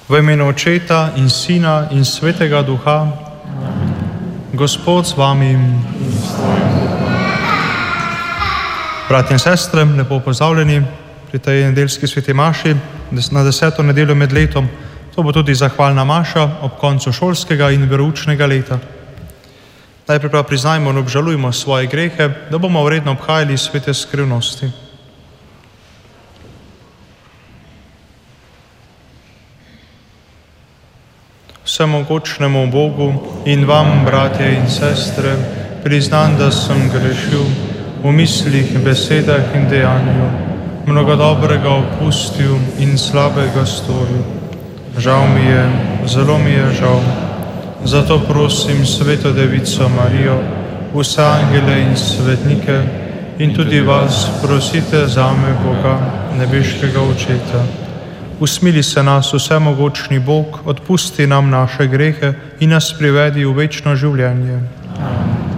V imenu Očeta in Sina in Svetega Duha. Gospod z vami. Bratje in sestre, lepo pozdravljeni pri tej nedeljski sveti maši na 10. nedeljo med letom. To bo tudi zahvalna maša ob koncu šolskega in veroučnega leta. Najprej pa priznajmo in obžalujmo svoje grehe, da bomo vredno obhajali svete skrivnosti. Vsemogočnemu Bogu in vam, bratje in sestre, priznam, da sem grešil v mislih, besedah in dejanju, mnogo dobrega opustil in slabega storil. Žal mi je, zelo mi je žal. Zato prosim Sveto Devico Marijo, vse angele in svetnike in tudi vas prosite zame, Boga, nebeškega Očeta. Usmili se nas, vsemogočni Bog, odpusti nam naše grehe in nas privedi v večno življenje.